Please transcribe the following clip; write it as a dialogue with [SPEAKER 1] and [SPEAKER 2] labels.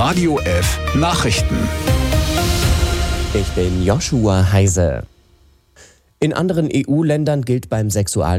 [SPEAKER 1] Radio F Nachrichten.
[SPEAKER 2] Ich bin Joshua Heise. In anderen EU-Ländern gilt beim